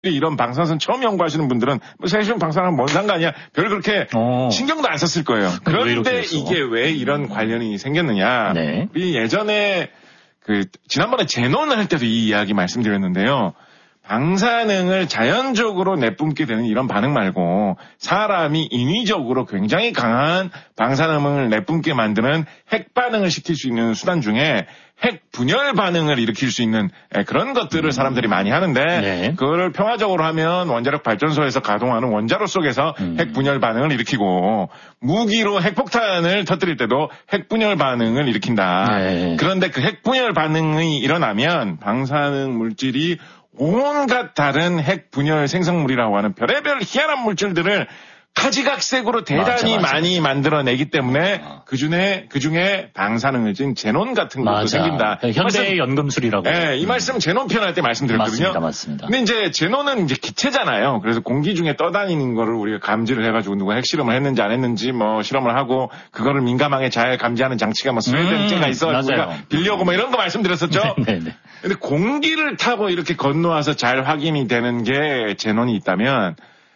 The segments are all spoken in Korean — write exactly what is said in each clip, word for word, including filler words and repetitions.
이런 방사선 처음 연구하시는 분들은 뭐 세슘 방사능 뭔 상관이야 별 그렇게 어. 신경도 안 썼을 거예요. 그런데 이게 왜 이런 관련이 생겼느냐. 네. 우리 예전에 그 지난번에 제논 할 때도 이 이야기 말씀드렸는데요. 방사능을 자연적으로 내뿜게 되는 이런 반응 말고 사람이 인위적으로 굉장히 강한 방사능을 내뿜게 만드는 핵 반응을 시킬 수 있는 수단 중에 핵 분열 반응을 일으킬 수 있는 그런 것들을 사람들이 많이 하는데 네. 그거를 평화적으로 하면 원자력 발전소에서 가동하는 원자로 속에서 음. 핵 분열 반응을 일으키고 무기로 핵폭탄을 터뜨릴 때도 핵 분열 반응을 일으킨다. 네. 그런데 그 핵 분열 반응이 일어나면 방사능 물질이 온갖 다른 핵 분열 생성물이라고 하는 별의별 희한한 물질들을 가지각색으로 대단히 맞아, 맞아. 많이 만들어내기 때문에 어. 그중에 그중에 방사능을 진 제논 같은 것도 맞아. 생긴다. 현대의 연금술이라고. 네, 이 말씀 제논 편할 때 말씀드렸거든요. 맞습니다, 맞습니다. 근데 이제 제논은 이제 기체잖아요. 그래서 공기 중에 떠다니는 거를 우리가 감지를 해가지고 누가 핵실험을 했는지 안 했는지 뭐 실험을 하고 그거를 민감하게 잘 감지하는 장치가 뭐 스웨덴제가 음, 있어가지고 우리가 빌려고 뭐 이런 거 말씀드렸었죠. 네, 네. 근데 공기를 타고 이렇게 건너와서 잘 확인이 되는 게 제논이 있다면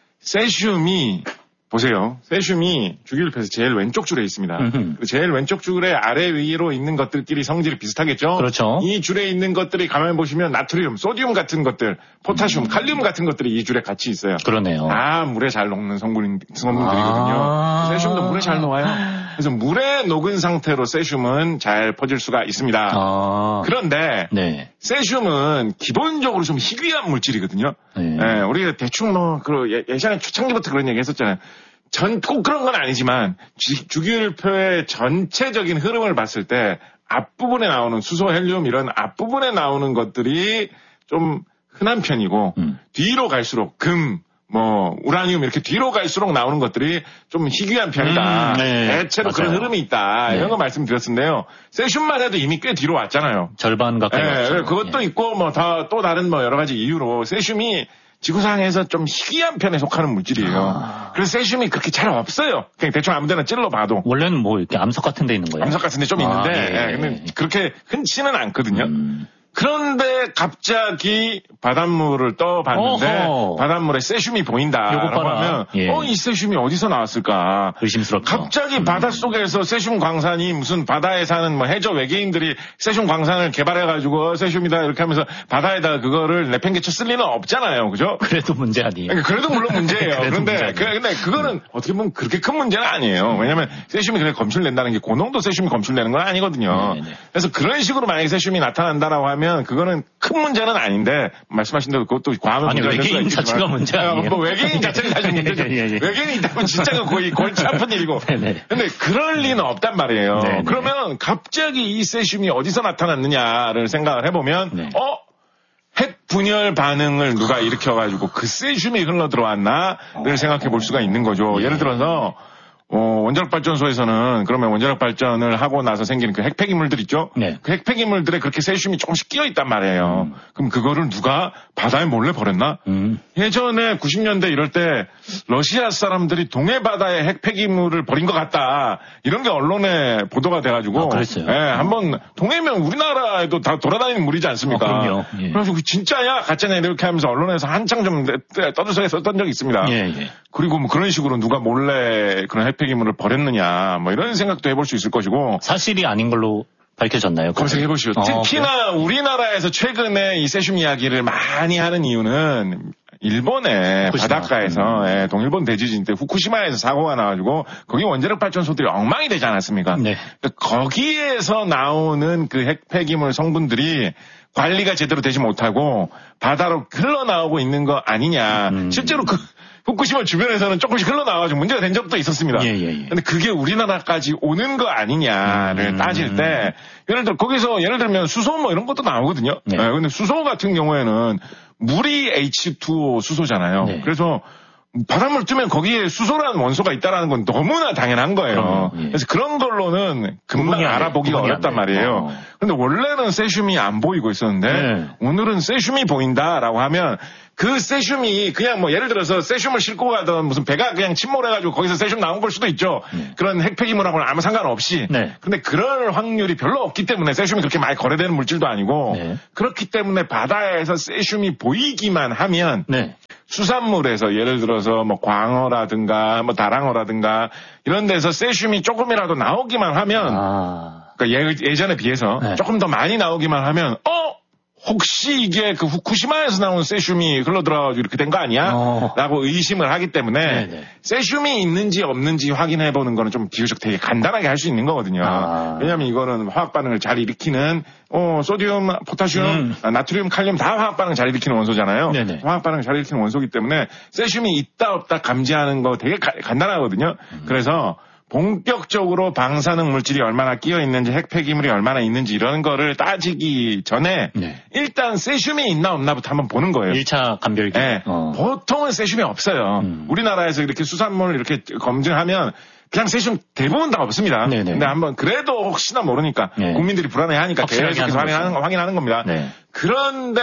세슘이 보세요. 세슘이 주기율표에서 제일 왼쪽 줄에 있습니다. 음흠. 제일 왼쪽 줄에 아래 위로 있는 것들끼리 성질이 비슷하겠죠? 그렇죠. 이 줄에 있는 것들이 가만히 보시면 나트륨, 소듐 같은 것들, 포타슘, 음. 칼륨 같은 것들이 이 줄에 같이 있어요. 그러네요. 아, 물에 잘 녹는 성분, 성분들이거든요. 아. 세슘도 물에 잘 녹아요. 그래서 물에 녹은 상태로 세슘은 잘 퍼질 수가 있습니다. 아. 그런데 네. 세슘은 기본적으로 좀 희귀한 물질이거든요. 네. 네, 우리가 대충 뭐, 그 예전에 초창기부터 그런 얘기 했었잖아요. 전, 꼭 그런 건 아니지만, 주, 주기율표의 전체적인 흐름을 봤을 때, 앞부분에 나오는 수소, 헬륨, 이런 앞부분에 나오는 것들이 좀 흔한 편이고, 음. 뒤로 갈수록 금, 뭐, 우라늄 이렇게 뒤로 갈수록 나오는 것들이 좀 희귀한 편이다. 음, 네. 대체로 맞아요. 그런 흐름이 있다. 네. 이런 거 말씀드렸는데요. 세슘만 해도 이미 꽤 뒤로 왔잖아요. 절반 가까이 네, 왔죠. 그것도 네. 있고, 뭐, 다, 또 다른 뭐 여러 가지 이유로 세슘이 지구상에서 좀 희귀한 편에 속하는 물질이에요. 아. 그래서 세슘이 그렇게 잘 없어요. 그냥 대충 아무데나 찔러봐도. 원래는 뭐 이렇게 암석 같은 데 있는 거예요? 암석 같은 데 좀 아, 있는데, 예. 예, 근데 그렇게 흔치는 않거든요. 음. 그런데 갑자기 바닷물을 떠봤는데 어허. 바닷물에 세슘이 보인다라고 하면 예. 어, 이 세슘이 어디서 나왔을까? 의심스럽죠. 갑자기 음. 바닷속에서 세슘 광산이 무슨 바다에 사는 뭐 해저 외계인들이 세슘 광산을 개발해가지고 세슘이다 이렇게 하면서 바다에다 그거를 내팽개쳐 쓸 리는 없잖아요. 그죠? 그래도 문제 아니에요. 그래도 물론 문제예요. 그런데 문제 그, 근데 그거는 음. 어떻게 보면 그렇게 큰 문제는 아니에요. 왜냐하면 세슘이 그냥 검출된다는 게 고농도 세슘이 검출되는 건 아니거든요. 네네. 그래서 그런 식으로 만약에 세슘이 나타난다라고 하면 그거는 큰 문제는 아닌데 말씀하신 대로 그것도 과학은 아니 외계인 자체가 문제 아니에요? 뭐 외계인 자체가 사실 문제죠. 예, 예. 외계인이 있다면 진짜 거의 골치 아픈 일이고. 근데 그럴 리는 없단 말이에요. 네네. 그러면 갑자기 이 세슘이 어디서 나타났느냐를 생각을 해보면 네. 어? 핵 분열 반응을 누가 일으켜가지고 그 세슘이 흘러 들어왔나를 생각해 볼 수가 있는 거죠. 예. 예를 들어서 어, 원자력 발전소에서는 그러면 원자력 발전을 하고 나서 생기는 그 핵폐기물들 있죠? 네. 그 핵폐기물들에 그렇게 세슘이 조금씩 끼어 있단 말이에요. 음. 그럼 그거를 누가 바다에 몰래 버렸나? 음. 예전에 구십 년대 이럴 때 러시아 사람들이 동해 바다에 핵폐기물을 버린 것 같다. 이런 게 언론에 보도가 돼가지고. 아, 그랬어요. 예, 한번 동해면 우리나라에도 다 돌아다니는 물이지 않습니까? 어, 그럼요. 예. 그래서 진짜야? 가짜냐? 이렇게 하면서 언론에서 한창 좀 떠들썩했었던 적이 있습니다. 예, 예. 그리고 뭐 그런 식으로 누가 몰래 그런 핵폐기물을 버렸느냐, 뭐 이런 생각도 해볼 수 있을 것이고. 사실이 아닌 걸로 밝혀졌나요? 검색해보시죠. 어, 특히나 그래? 우리나라에서 최근에 이 세슘 이야기를 많이 하는 이유는 일본의 후쿠시마. 바닷가에서 음. 예, 동일본 대지진 때 후쿠시마에서 사고가 나가지고 거기 원자력 발전소들이 엉망이 되지 않았습니까? 네. 거기에서 나오는 그 핵폐기물 성분들이 관리가 제대로 되지 못하고 바다로 흘러나오고 있는 거 아니냐. 음. 실제로 그 후쿠시마 주변에서는 조금씩 흘러나와가지고 문제가 된 적도 있었습니다. 예, 예, 예. 근데 그게 우리나라까지 오는 거 아니냐를 음. 따질 때, 예를 들어, 거기서, 예를 들면 수소 뭐 이런 것도 나오거든요. 네. 네, 근데 수소 같은 경우에는 물이 에이치 투 오 수소잖아요. 네. 그래서 바닷물 뜨면 거기에 수소라는 원소가 있다는 건 너무나 당연한 거예요. 음, 예. 그래서 그런 걸로는 금방 알아보기가 어렵단 말이에요. 그런데 어. 원래는 세슘이 안 보이고 있었는데 네. 오늘은 세슘이 보인다라고 하면 그 세슘이 그냥 뭐 예를 들어서 세슘을 싣고 가던 무슨 배가 그냥 침몰해가지고 거기서 세슘 나온 걸 수도 있죠. 네. 그런 핵폐기물하고는 아무 상관없이. 네. 근데 그럴 확률이 별로 없기 때문에 세슘이 그렇게 많이 거래되는 물질도 아니고 네. 그렇기 때문에 바다에서 세슘이 보이기만 하면 네. 수산물에서 예를 들어서 뭐 광어라든가 뭐 다랑어라든가 이런 데서 세슘이 조금이라도 나오기만 하면 아. 그러니까 예, 예전에 비해서 네. 조금 더 많이 나오기만 하면 어? 혹시 이게 그 후쿠시마에서 나온 세슘이 흘러들어가지고 이렇게 된 거 아니야? 어. 라고 의심을 하기 때문에 네네. 세슘이 있는지 없는지 확인해보는 거는 좀 비교적 되게 간단하게 할 수 있는 거거든요. 아. 왜냐하면 이거는 화학 반응을 잘 일으키는 어, 소디움, 포타슘, 음. 나트륨, 칼륨 다 화학 반응 잘 일으키는 원소잖아요. 네네. 화학 반응 잘 일으키는 원소이기 때문에 세슘이 있다 없다 감지하는 거 되게 가, 간단하거든요. 음. 그래서 본격적으로 방사능 물질이 얼마나 끼어 있는지 핵폐기물이 얼마나 있는지 이런 거를 따지기 전에 네. 일단 세슘이 있나 없나부터 한번 보는 거예요. 일 차 감별기. 네. 어. 보통은 세슘이 없어요. 음. 우리나라에서 이렇게 수산물을 이렇게 검증하면 그냥 세슘 대부분 다 없습니다. 네네. 근데 한번 그래도 혹시나 모르니까 네. 국민들이 불안해하니까 계속해서 확인하는, 확인하는 겁니다. 네. 그런데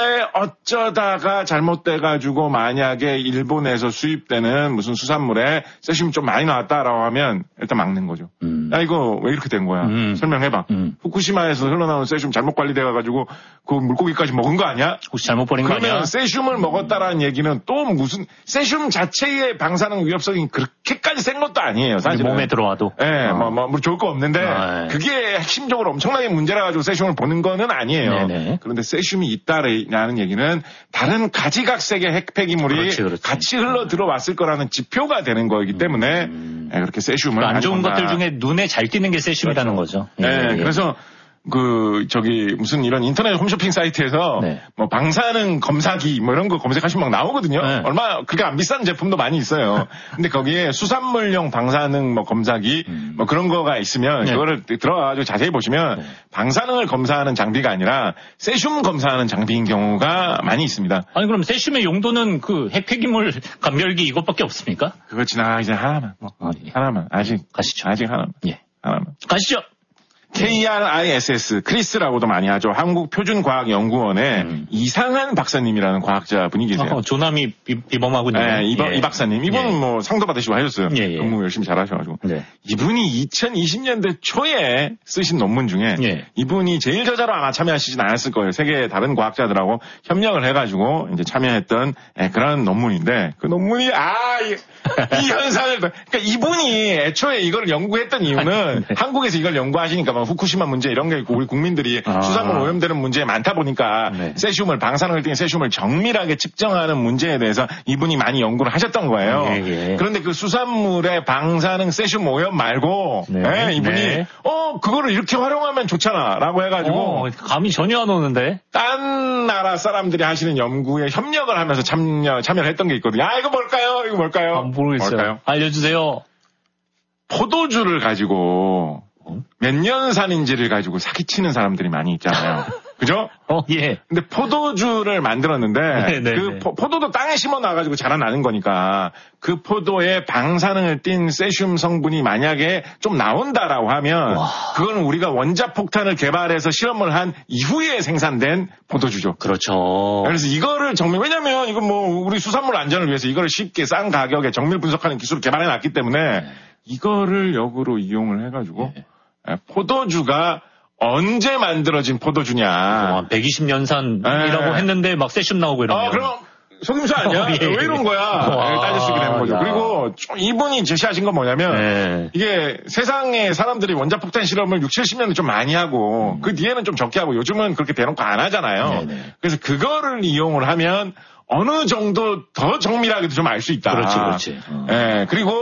어쩌다가 잘못돼가지고 만약에 일본에서 수입되는 무슨 수산물에 세슘이 좀 많이 나왔다라고 하면 일단 막는 거죠. 음. 야 이거 왜 이렇게 된 거야? 음. 설명해봐. 음. 후쿠시마에서 흘러나온 세슘 잘못 관리돼가지고 그 물고기까지 먹은 거 아니야? 혹시 잘못 버린 거 아니야? 그러면 세슘을 음. 먹었다라는 얘기는 또 무슨 세슘 자체의 방사능 위협성이 그렇게까지 센 것도 아니에요. 사실 몸에 들어와도. 예, 네, 어. 뭐, 뭐, 뭐 좋을 거 없는데 아, 네. 그게 핵심적으로 엄청나게 문제라 가지고 세슘을 보는 거는 아니에요. 네네. 그런데 세슘이 있다라는 얘기는 다른 가지각색의 핵폐기물이 그렇지, 그렇지. 같이 흘러 들어왔을 거라는 지표가 되는 거이기 때문에 음. 네, 그렇게 세슘을 안 좋은 것들 중에 눈에 잘 띄는 게 세슘이라는 그렇죠. 거죠. 네, 예, 예. 그래서 그 저기 무슨 이런 인터넷 홈쇼핑 사이트에서 네. 뭐 방사능 검사기 뭐 이런 거 검색하시면 막 나오거든요. 네. 얼마 그렇게 안 비싼 제품도 많이 있어요. 근데 거기에 수산물용 방사능 뭐 검사기 음. 뭐 그런 거가 있으면 네. 그거를 들어가지고 자세히 보시면 네. 방사능을 검사하는 장비가 아니라 세슘 검사하는 장비인 경우가 많이 있습니다. 아니 그럼 세슘의 용도는 그 핵폐기물 감별기 이것밖에 없습니까? 그거 지나 이제 하나만 뭐 아, 예. 하나만 아직 가시죠. 아직 하나만 예 하나만 가시죠. 케이알아이에스에스, 크리스라고도 많이 하죠. 한국표준과학연구원의 음. 이상한 박사님이라는 과학자 분이 계세요. 어, 조남이 비범하군요. 네, 이, 예. 이 박사님. 이분은 예. 뭐 상도 받으시고 하셨어요. 예, 예. 공부 열심히 잘하셔가지고. 네. 이분이 이천이십 년대 초에 쓰신 논문 중에 예. 이분이 제일 저자로 아마 참여하시진 않았을 거예요. 세계 다른 과학자들하고 협력을 해가지고 이제 참여했던 예, 그런 논문인데 그 논문이 아, 이, 이 현상을 그러니까 이분이 애초에 이걸 연구했던 이유는 네. 한국에서 이걸 연구하시니까 후쿠시마 문제 이런 게 있고 우리 국민들이 아. 수산물 오염되는 문제 많다 보니까 네. 세슘을 방사능을 띠는 세슘을 정밀하게 측정하는 문제에 대해서 이분이 많이 연구를 하셨던 거예요. 예, 예. 그런데 그 수산물의 방사능 세슘 오염 말고 네. 네, 이분이 네. 어 그거를 이렇게 활용하면 좋잖아라고 해가지고 어, 감이 전혀 안 오는데 딴 나라 사람들이 하시는 연구에 협력을 하면서 참여 참여를 했던 게 있거든요. 아 이거 뭘까요? 이거 뭘까요? 아, 모르겠어요. 뭘까요? 알려주세요. 포도주를 가지고 몇 년산인지를 가지고 사기치는 사람들이 많이 있잖아요. 그죠? 어, 예. 근데 포도주를 만들었는데, 네네네. 그 포, 포도도 땅에 심어 놔가지고 자라나는 거니까, 그 포도에 방사능을 띤 세슘 성분이 만약에 좀 나온다라고 하면, 와. 그건 우리가 원자폭탄을 개발해서 실험을 한 이후에 생산된 포도주죠. 그렇죠. 그래서 이거를 정밀, 왜냐면 이건 뭐 우리 수산물 안전을 위해서 이거를 쉽게 싼 가격에 정밀 분석하는 기술을 개발해 놨기 때문에, 네. 이거를 역으로 이용을 해가지고, 네. 포도주가 언제 만들어진 포도주냐. 어, 백이십 년산이라고 네. 했는데 막 세슘 나오고 이러면. 아, 그럼 속임수 아니야? 어, 예. 왜 이런 거야? 와, 따질 수 있게 되는 거죠. 야. 그리고 이분이 제시하신 건 뭐냐면 네. 이게 세상에 사람들이 원자폭탄 실험을 육십, 칠십 년을 좀 많이 하고 음. 그 뒤에는 좀 적게 하고 요즘은 그렇게 대놓고 안 하잖아요. 네네. 그래서 그거를 이용을 하면 어느 정도 더 정밀하게도 좀 알 수 있다. 그렇지, 그렇지. 어. 예, 그리고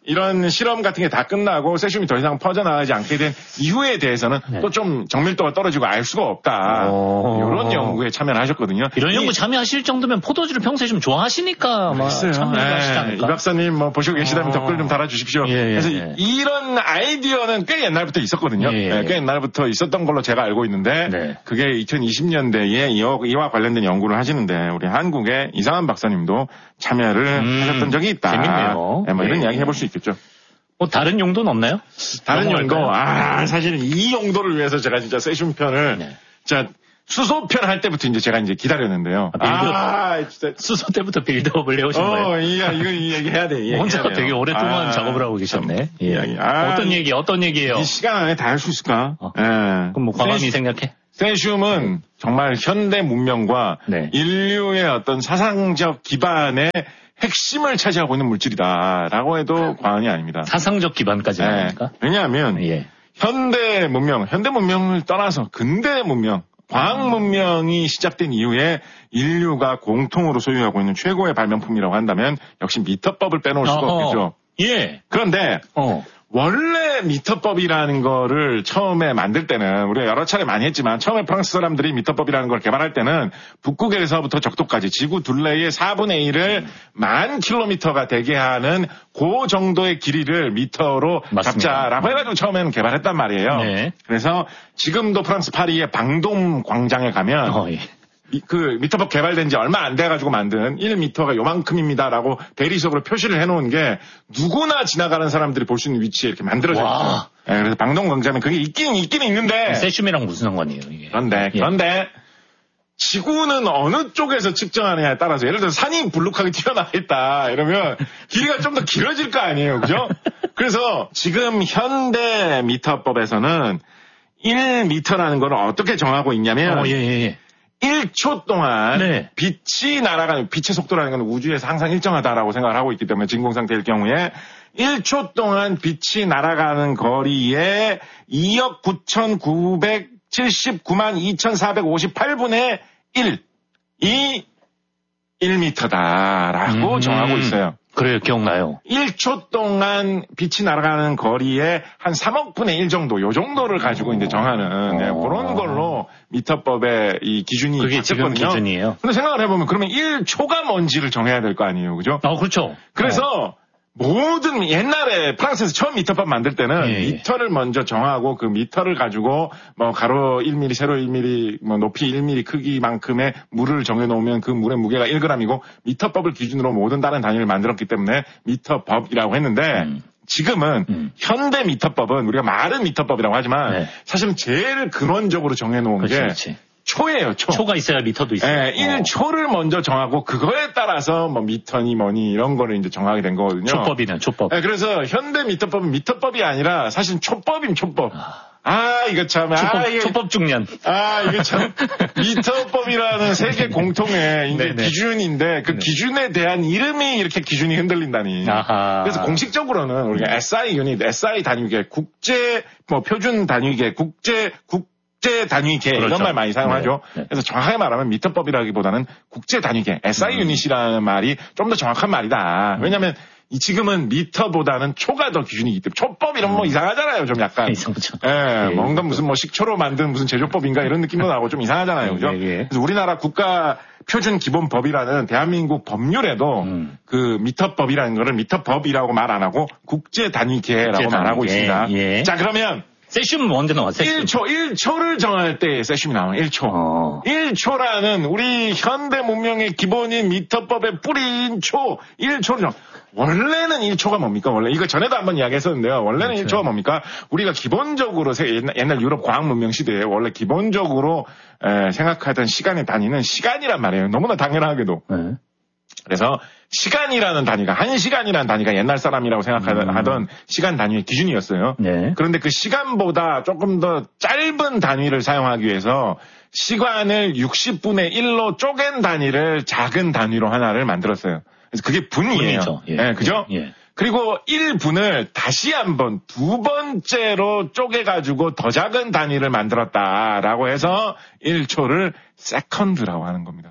이런 실험 같은 게 다 끝나고 세슘이 더 이상 퍼져나가지 않게 된 이유에 대해서는 네. 또 좀 정밀도가 떨어지고 알 수가 없다. 이런 연구에 참여를 하셨거든요. 이런 연구 참여하실 정도면 포도주를 평소에 좀 좋아하시니까 아마 참여하시지 않을까. 이 박사님 뭐 보시고 계시다면 어... 댓글 좀 달아주십시오. 예, 예, 그래서 예. 이런 아이디어는 꽤 옛날부터 있었거든요. 예, 예. 꽤 옛날부터 있었던 걸로 제가 알고 있는데 네. 그게 이천이십 년대에 이와 관련된 연구를 하시는데 우리 한국의 이상한 박사님도 참여를 음, 하셨던 적이 있다. 재밌네요. 네, 뭐 이런 예. 이야기 해볼 수 있겠죠. 뭐 다른 용도는 없나요? 다른 용도? 아, 사실은 이 용도를 위해서 제가 진짜 세슘 편을 네. 자 수소 편 할 때부터 이제 제가 이제 기다렸는데요. 아, 아 진짜 수소 때부터 빌드업을 해오신 어, 거예요? 어, 이거 이거 이 얘기 해야 돼. 혼자 되게 오랫동안 아, 작업을 하고 계셨네. 예. 아, 어떤 얘기? 어떤 얘기예요? 이 시간 안에 다 할 수 있을까? 어. 예. 그럼 뭐 과감히 세슘, 생각해. 세슘은 네. 정말 현대 문명과 네. 인류의 어떤 사상적 기반의 핵심을 차지하고 있는 물질이다라고 해도 과언이 아닙니다. 사상적 기반까지 아닙니까? 네. 왜냐하면 예. 현대 문명, 현대 문명을 떠나서 근대 문명, 과학 문명이 시작된 이후에 인류가 공통으로 소유하고 있는 최고의 발명품이라고 한다면 역시 미터법을 빼놓을 수가 어허. 없겠죠. 예. 그런데 어. 원래 미터법이라는 거를 처음에 만들 때는 우리가 여러 차례 많이 했지만 처음에 프랑스 사람들이 미터법이라는 걸 개발할 때는 북극에서부터 적도까지 지구 둘레의 사분의 일을 만 킬로미터가 되게 하는 그 정도의 길이를 미터로 맞습니다. 잡자라고 해가지고 처음에는 개발했단 말이에요. 네. 그래서 지금도 프랑스 파리의 방돔 광장에 가면 어, 예. 그 미터법 개발된 지 얼마 안 돼가지고 만든 일 미터가 요만큼입니다라고 대리석으로 표시를 해놓은 게 누구나 지나가는 사람들이 볼 수 있는 위치에 이렇게 만들어져 있어요. 네, 그래서 방동광장에 그게 있긴 있긴 있는데 세슘이랑 무슨 상관이에요 이게? 그런데 그런데 예. 지구는 어느 쪽에서 측정하느냐에 따라서 예를 들어서 산이 불룩하게 튀어나와 있다 이러면 길이가 좀 더 길어질 거 아니에요, 그죠? 그래서 지금 현대 미터법에서는 일 미터라는 걸 어떻게 정하고 있냐면. 어, 예, 예, 예. 일 초 동안 네. 빛이 날아가는 빛의 속도라는 건 우주에서 항상 일정하다라고 생각을 하고 있기 때문에 진공 상태일 경우에 일 초 동안 빛이 날아가는 거리에 이억 구천구백칠십구만 이천사백오십팔 분의 일이 일 미터다라고 음, 정하고 있어요. 그래요, 기억나요. 일 초 동안 빛이 날아가는 거리에 한 삼억 분의 일 정도, 요 정도를 가지고 이제 정하는 네, 그런 걸로 미터법의 이 기준이 그게 지금 기준이에요. 근데 생각을 해보면 그러면 일 초가 뭔지를 정해야 될 거 아니에요, 그죠? 아, 그렇죠. 그래서 어. 모든 옛날에 프랑스에서 처음 미터법 만들 때는 예, 예. 미터를 먼저 정하고 그 미터를 가지고 뭐 가로 일 밀리미터, 세로 일 밀리미터, 뭐 높이 일 밀리미터 크기만큼의 물을 정해놓으면 그 물의 무게가 일 그램이고 미터법을 기준으로 모든 다른 단위를 만들었기 때문에 미터법이라고 했는데 음. 지금은 음. 현대 미터법은 우리가 말은 미터법이라고 하지만 네. 사실은 제일 근원적으로 정해놓은 그렇지, 게 그렇지. 초예요, 초. 초가 있어야 미터도 있어요. 네, 일 초를 어. 먼저 정하고 그거에 따라서 뭐 미터니 뭐니 이런 거를 이제 정하게 된 거거든요. 초법이네, 초법. 네, 그래서 현대 미터법은 미터법이 아니라 사실 초법임, 초법. 아, 아 이거 참. 초법, 아, 이게, 초법 중년. 아, 이게 참. 미터법이라는 세계 공통의 이제 네네. 기준인데 그 네. 기준에 대한 이름이 이렇게 기준이 흔들린다니. 아하. 그래서 공식적으로는 우리가 에스아이 유닛, 에스아이 단위계, 국제 뭐 표준 단위계, 국제, 국 국제 단위계 그렇죠. 이런 말 많이 사용하죠. 네, 네. 그래서 정확하게 말하면 미터법이라기보다는 국제 단위계, 에스아이 음. 유닛이라는 말이 좀 더 정확한 말이다. 음. 왜냐하면 이 지금은 미터보다는 초가 더 기준이기 때문에 초법 이런 음. 뭐 이상하잖아요. 좀 약간. 이상하죠. 예, 네, 뭔가 무슨 뭐 식초로 만든 무슨 제조법인가 이런 느낌도 나고 좀 이상하잖아요. 그죠? 네, 네. 그래서 우리나라 국가 표준 기본법이라는 대한민국 법률에도 음. 그 미터법이라는 거를 미터법이라고 말 안 하고 국제 단위계라고 국제 말하고 단위계. 있습니다. 예. 자, 그러면 세슘 언제 나와? 세슘. 일 초, 일 초를 정할 때 세슘이 나와요. 일 초. 어. 일 초라는 우리 현대 문명의 기본인 미터법의 뿌리인 초, 일 초를 정. 원래는 일 초가 뭡니까? 원래 이거 전에도 한번 이야기했었는데요. 원래는 그렇죠. 일 초가 뭡니까? 우리가 기본적으로 옛날, 옛날 유럽 과학 문명 시대에 원래 기본적으로 에, 생각하던 시간의 단위는 시간이란 말이에요. 너무나 당연하게도. 네. 그래서 시간이라는 단위가 한 시간이라는 단위가 옛날 사람이라고 생각하던 음. 시간 단위의 기준이었어요. 네. 그런데 그 시간보다 조금 더 짧은 단위를 사용하기 위해서 시간을 육십 분의 일로 쪼갠 단위를 작은 단위로 하나를 만들었어요. 그래서 그게 분이에요. 예. 네, 그죠? 예. 그리고 일 분을 다시 한번 두 번째로 쪼개가지고 더 작은 단위를 만들었다라고 해서 일 초를 세컨드라고 하는 겁니다.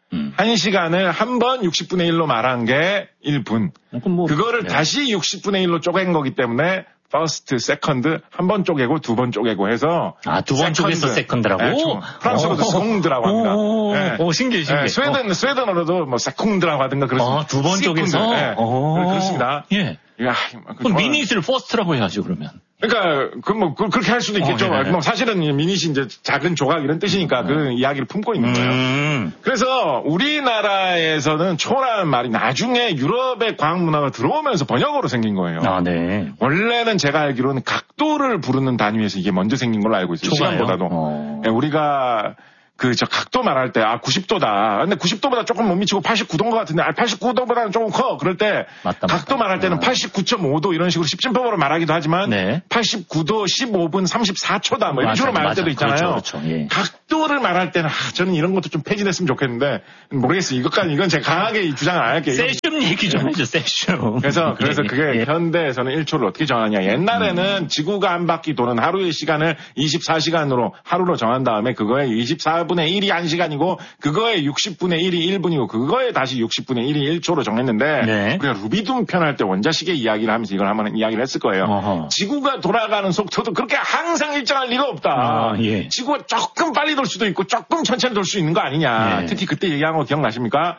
음. 한 시간을 한 번 육십분의 일로 말한 게 일 분. 뭐, 그거를 네. 다시 육십분의 일로 쪼갠 거기 때문에 퍼스트, 세컨드 한 번 쪼개고 두 번 쪼개고 해서 아, 두 번 쪼개서 세컨드라고? 네, 프랑스어로도 세컨드라고 합니다. 오, 네. 오, 신기해, 신기해. 네, 스웨덴, 스웨덴어로도 뭐 세컨드라고 하든가 그렇습니다. 아, 두 번 쪼개서? 네. 그렇습니다. 예. 야, 그럼 미닛을 퍼스트라고 해야죠, 그러면. 그러니까, 그, 뭐, 그, 그렇게 할 수도 있겠죠. 어, 뭐, 사실은 미닛이 이제 작은 조각 이런 뜻이니까 음. 그 이야기를 품고 있는 거예요. 음. 그래서 우리나라에서는 초라는 말이 나중에 유럽의 과학 문화가 들어오면서 번역어로 생긴 거예요. 아, 네. 원래는 제가 알기로는 각도를 부르는 단위에서 이게 먼저 생긴 걸로 알고 있어요. 초가요? 시간보다도. 어. 네, 우리가, 그, 저, 각도 말할 때, 아, 구십도다. 근데 구십도보다 조금 못 미치고 팔십구도인 것 같은데, 아, 팔십구도보다는 조금 커. 그럴 때, 맞다, 각도 맞다. 말할 때는 아. 팔십구점오도 이런 식으로 십진법으로 말하기도 하지만, 네. 팔십구도 십오분 삼십사초다. 뭐, 이런 식으로 말할 때도 있잖아요. 그렇죠, 그렇죠. 예. 각도를 말할 때는, 아, 저는 이런 것도 좀 폐지됐으면 좋겠는데, 모르겠어요. 이것까지, 이건 제가 강하게 주장을 안 할게요. 세슘 얘기 좀 해줘, 세슘. 그래서, 그래서 그게 예. 현대에서는 일 초를 어떻게 정하냐. 옛날에는 음. 지구가 한 바퀴 도는 하루의 시간을 이십사시간으로, 하루로 정한 다음에, 그거에 이십사분의 일이 한 시간 이고 그거에 육십분의 일이 일 분이고 그거에 다시 육십분의 일이 일 초로 정했는데 네. 우리가 루비둠 편할 때 원자식의 이야기를 하면서 이걸 한번 이야기를 했을 거예요. 어허. 지구가 돌아가는 속도도 그렇게 항상 일정할 리가 없다. 아, 예. 지구가 조금 빨리 돌 수도 있고 조금 천천히 돌 수 있는 거 아니냐. 예. 특히 그때 얘기한 거 기억나십니까?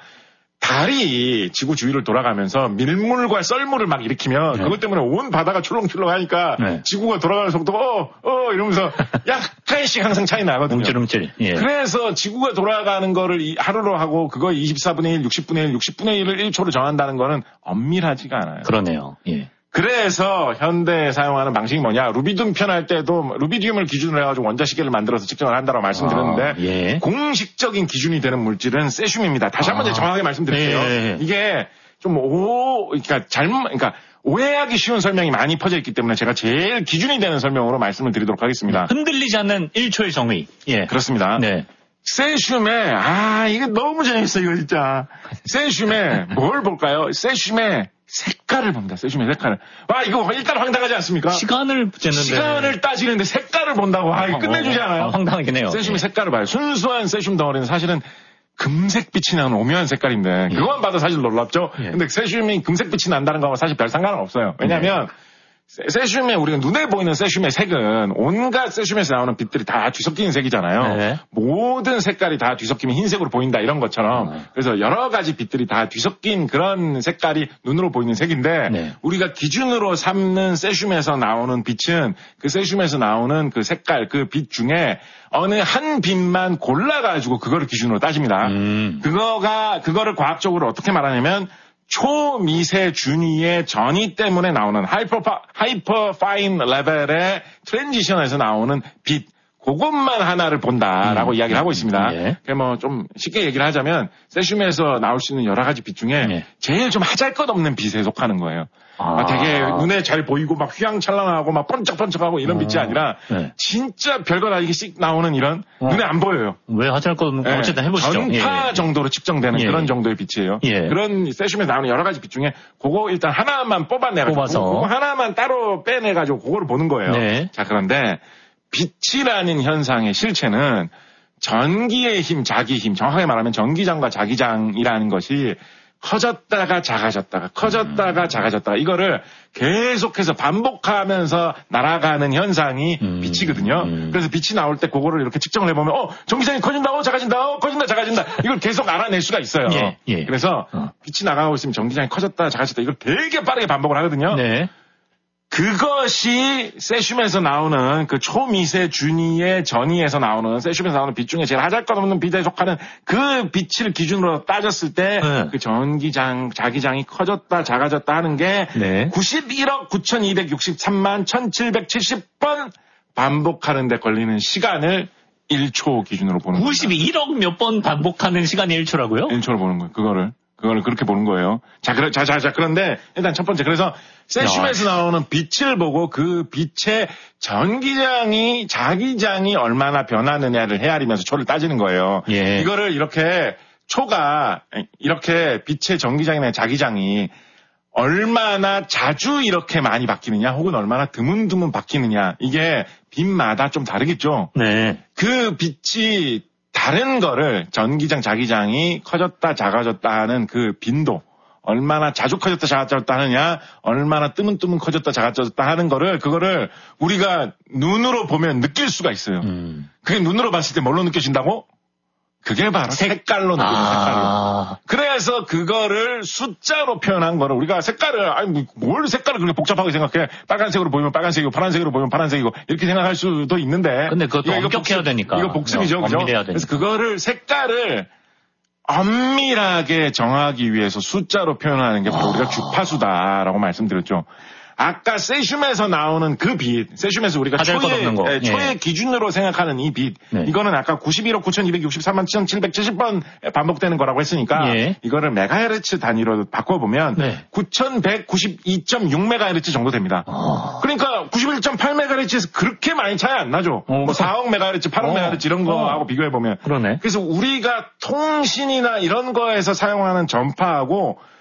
달이 지구 주위를 돌아가면서 밀물과 썰물을 막 일으키면 네. 그것 때문에 온 바다가 출렁출렁 하니까 네. 지구가 돌아가는 속도가 어, 어 이러면서 약간씩 항상 차이 나거든요. 움찔움찔. 예. 그래서 지구가 돌아가는 거를 하루로 하고 그거 이십사분의 일, 육십분의 일, 육십분의 일을 일 초로 정한다는 거는 엄밀하지가 않아요. 그러네요. 예. 그래서 현대에 사용하는 방식이 뭐냐. 루비듐 편할 때도 루비듐을 기준으로 해가지고 원자시계를 만들어서 측정을 한다고 말씀드렸는데 아, 예. 공식적인 기준이 되는 물질은 세슘입니다. 다시 한번 아, 정확하게 말씀드릴게요. 예. 이게 좀 오, 그러니까 잘못, 그러니까 오해하기 쉬운 설명이 많이 퍼져 있기 때문에 제가 제일 기준이 되는 설명으로 말씀을 드리도록 하겠습니다. 흔들리지 않는 일 초의 정의. 예. 그렇습니다. 네. 세슘에, 아, 이게 너무 재밌어, 이거 진짜. 세슘에 뭘 볼까요? 세슘에 색깔을 봅니다. 세슘의 색깔을. 와, 이거 일단 황당하지 않습니까? 시간을 재는데. 시간을 따지는데 색깔을 본다고. 아, 이거 끝내주지 않아요? 아, 황당하긴 해요. 세슘의 예. 색깔을 봐요. 순수한 세슘 덩어리는 사실은 금색빛이 나는 오묘한 색깔인데, 예. 그것만 봐도 사실 놀랍죠? 예. 근데 세슘이 금색빛이 난다는 거하고 사실 별 상관은 없어요. 왜냐면, 예. 세슘의 우리가 눈에 보이는 세슘의 색은 온갖 세슘에서 나오는 빛들이 다 뒤섞이는 색이잖아요. 네. 모든 색깔이 다 뒤섞이면 흰색으로 보인다 이런 것처럼 네. 그래서 여러 가지 빛들이 다 뒤섞인 그런 색깔이 눈으로 보이는 색인데 네. 우리가 기준으로 삼는 세슘에서 나오는 빛은 그 세슘에서 나오는 그 색깔 그 빛 중에 어느 한 빛만 골라가지고 그거를 기준으로 따집니다. 음. 그거가 그거를 과학적으로 어떻게 말하냐면 초미세 준위의 전위 때문에 나오는 하이퍼, 하이퍼 파인 레벨의 트랜지션에서 나오는 빛, 그것만 하나를 본다라고 음. 이야기를 하고 있습니다. 예. 그 뭐 좀 쉽게 얘기를 하자면 세슘에서 나올 수 있는 여러 가지 빛 중에 예. 제일 좀 하잘것없는 빛에 속하는 거예요. 아. 되게 눈에 잘 보이고 막 휘황찬란하고 막 번쩍번쩍하고 이런 아. 빛이 아니라 네. 진짜 별것 아니게 씩 나오는 이런 아. 눈에 안 보여요. 왜 하잘것없는 거 네. 어쨌든 해보시죠. 전파 예. 정도로 측정되는 예. 그런 정도의 빛이에요. 예. 그런 세슘에서 나오는 여러 가지 빛 중에 그거 일단 하나만 뽑아내가지고 뽑아서 그거 하나만 따로 빼내가지고 그거를 보는 거예요. 네. 자 그런데 빛이라는 현상의 실체는 전기의 힘, 자기 힘, 정확하게 말하면 전기장과 자기장이라는 것이 커졌다가 작아졌다가 커졌다가 음. 작아졌다가 이거를 계속해서 반복하면서 날아가는 현상이 음. 빛이거든요. 음. 그래서 빛이 나올 때 그거를 이렇게 측정을 해보면 어 전기장이 커진다, 어 작아진다, 어 커진다, 작아진다 이걸 계속 알아낼 수가 있어요. 예, 예. 그래서 어. 빛이 나가고 있으면 전기장이 커졌다, 작아졌다 이걸 되게 빠르게 반복을 하거든요. 네. 그것이 세슘에서 나오는 그 초미세 준위의 전위에서 나오는 세슘에서 나오는 빛 중에 제일 하잘것없는 빛에 속하는 그 빛을 기준으로 따졌을 때 그 네. 전기장, 자기장이 커졌다, 작아졌다 하는 게 네. 구십일억 구천이백육십삼만 천칠백칠십 번 반복하는 데 걸리는 시간을 일 초 기준으로 보는 거예요. 구십일억 몇 번 반복하는 시간이 일 초라고요? 일 초로 보는 거예요. 그거를. 그거를 그렇게 보는 거예요. 자, 그래, 자, 자, 자, 그런데 일단 첫 번째. 그래서 세슘에서 나오는 빛을 보고 그 빛의 전기장이, 자기장이 얼마나 변하느냐를 헤아리면서 초를 따지는 거예요. 예. 이거를 이렇게 초가, 이렇게 빛의 전기장이나 자기장이 얼마나 자주 이렇게 많이 바뀌느냐 혹은 얼마나 드문드문 바뀌느냐 이게 빛마다 좀 다르겠죠. 네. 그 빛이 다른 거를 전기장, 자기장이 커졌다, 작아졌다 하는 그 빈도, 얼마나 자주 커졌다, 작아졌다 하느냐, 얼마나 뜨문뜨문 커졌다, 작아졌다 하는 거를, 그거를 우리가 눈으로 보면 느낄 수가 있어요. 음. 그게 눈으로 봤을 때 뭘로 느껴진다고? 그게 바로 색깔로 느껴요, 아. 색깔로. 그래서 그거를 숫자로 표현한 거를 우리가 색깔을, 아니, 뭘 색깔을 그렇게 복잡하게 생각해. 빨간색으로 보이면 빨간색이고, 파란색으로 보이면 파란색이고, 이렇게 생각할 수도 있는데. 근데 그것도 엄격해야 되니까. 이거 복습이죠, 그죠? 그래서 그거를 색깔을 엄밀하게 정하기 위해서 숫자로 표현하는 게 바로 아. 우리가 주파수다라고 말씀드렸죠. 아까 세슘에서 나오는 그 빛, 세슘에서 우리가 초의, 네, 초의 예. 기준으로 생각하는 이 빛, 네. 이거는 아까 구십일억 구천이백육십삼만 칠백칠십 번 반복되는 거라고 했으니까 예. 이거를 메가헤르츠 단위로 바꿔보면 네. 구천백구십이 점 육 메가헤르츠 정도 됩니다. 어. 그러니까 구십일 점 팔 메가헤르츠에서 그렇게 많이 차이 안 나죠. 어. 뭐 사억 메가헤르츠, 팔억 어. 메가헤르츠 이런 거하고 어. 비교해보면. 그러네. 그래서 우리가 통신이나 이런 거에서 사용하는 전파하고